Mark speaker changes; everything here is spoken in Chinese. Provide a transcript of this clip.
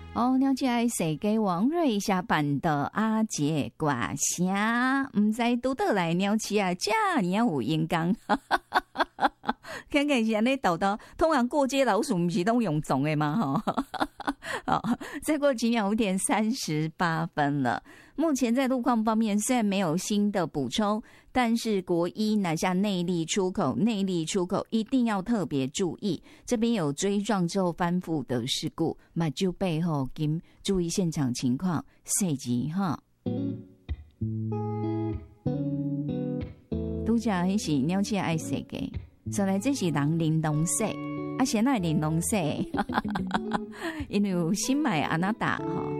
Speaker 1: 哦，了解世界王瑞下班的阿姐挂声，唔知拄倒来鸟鼠啊，这尔有影光。看看是安尼豆豆，通常过街老鼠不是都用种的吗？哈，好，再过几秒5:38了。目前在路况方面，虽然没有新的补充，但是国一南下内壢出口一定要特别注意。这边有追撞之后翻覆的事故，马就背后跟注意现场情况，细节哈。拄则迄是鸟鼠爱世界。所以这是人玲珑色，啊，现在玲珑色，因为有新买安娜达哈，